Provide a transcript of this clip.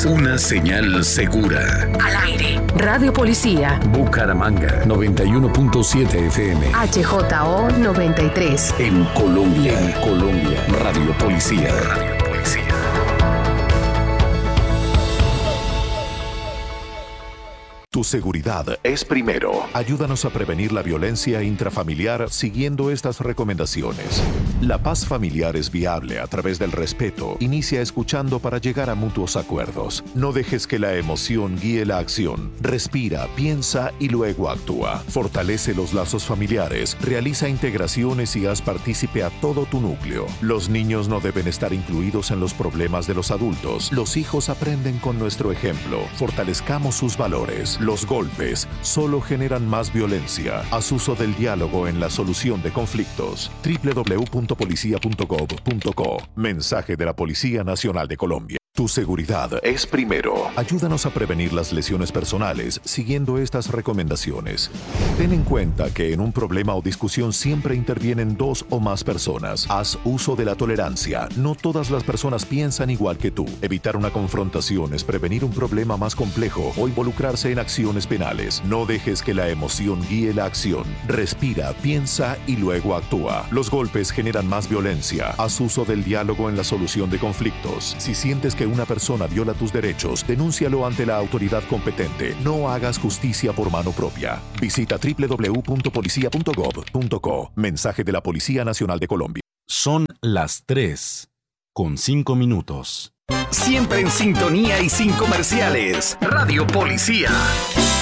una señal segura. Al aire. Radio Policía. Bucaramanga 91.7 FM. HJO 93. En Colombia. Radio Policía. Tu seguridad es primero. Ayúdanos a prevenir la violencia intrafamiliar siguiendo estas recomendaciones. La paz familiar es viable a través del respeto. Inicia escuchando para llegar a mutuos acuerdos. No dejes que la emoción guíe la acción. Respira, piensa y luego actúa. Fortalece los lazos familiares. Realiza integraciones y haz partícipe a todo tu núcleo. Los niños no deben estar incluidos en los problemas de los adultos. Los hijos aprenden con nuestro ejemplo. Fortalezcamos sus valores. Los golpes solo generan más violencia. Haz uso del diálogo en la solución de conflictos. www.policia.gov.co. Mensaje de la Policía Nacional de Colombia. Tu seguridad es primero. Ayúdanos a prevenir las lesiones personales siguiendo estas recomendaciones. Ten en cuenta que en un problema o discusión siempre intervienen dos o más personas. Haz uso de la tolerancia. No todas las personas piensan igual que tú. Evitar una confrontación es prevenir un problema más complejo o involucrarse en acciones penales. No dejes que la emoción guíe la acción. Respira, piensa y luego actúa. Los golpes generan más violencia. Haz uso del diálogo en la solución de conflictos. Si sientes que una persona viola tus derechos, denúncialo ante la autoridad competente. No hagas justicia por mano propia. Visita www.policia.gov.co. Mensaje de la Policía Nacional de Colombia. Son las 3:05. Siempre en sintonía y sin comerciales. Radio Policía.